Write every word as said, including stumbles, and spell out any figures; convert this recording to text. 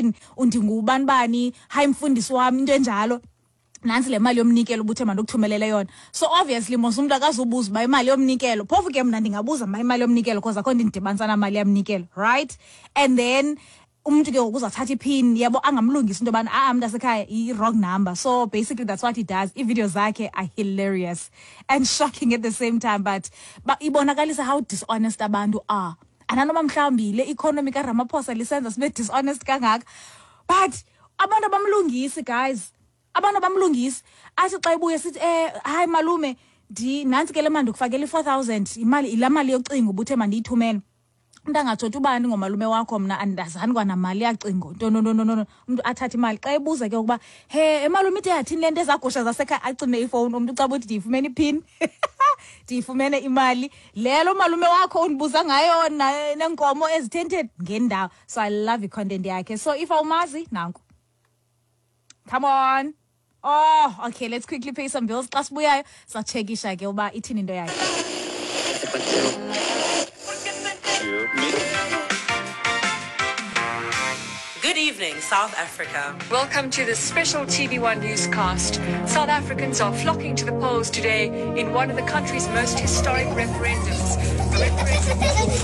pin undingubani bani hayi mfundisi wami into enjalo nansi le mali yomnikelo ubuthe mandokuthumelele yona. So obviously mos umuntu akazubuza ba imali yomnikelo phofu ke mna ndingabuza ma imali yomnikelo because akho ndindidibanisa na mali yomnikelo, right? And then umuntu ke ukuzathatha ipin yabo angamlungisa into bana ah mntasekhaya i wrong number. So basically that's what he does. I videos zakhe are hilarious and shocking at the same time, but but ibonakalisa how dishonest abantu are. Ananoma mhlawumbi le economy ka Ramaphosa lisenza sibe dishonest kangaka, but abantu abamlungisi guys, abantu abamlungisi athi xa ibuye sithi eh hayi malume ndi nansi ke le manje ukufakela i-four thousand imali ilamali yocingo ubuthe mandiyithumele. Umuntu angathotha ubani ngomalume wakho mna andazani kwana mali yacingo no no no no umuntu athatha imali xa ibuza ke ukuba he emalume ithe yathini lento ezagusha zasekhaya acime ifone umuntu ucaba uthi ndiyifumene ipin ndiyifumene imali lelo malume wakho undibuza ngayo nenkomo ezithented ngendawo. So I love the content yakhe. So if awumazi nanku, come on. Oh, okay, let's quickly pay some bills. Xa sibuyayo sachekisha ke uba ithini into yakhe. Good evening, South Africa. Welcome to the special T V one newscast. South Africans are flocking to the polls today in one of the country's most historic referendums. A referendum